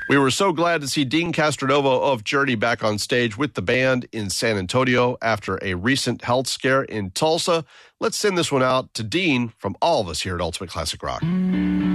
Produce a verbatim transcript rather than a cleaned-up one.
We were so glad to see Dean Castronovo of Journey back on stage with the band in San Antonio after a recent health scare in Tulsa. Let's send this one out to Dean from all of us here at Ultimate Classic Rock.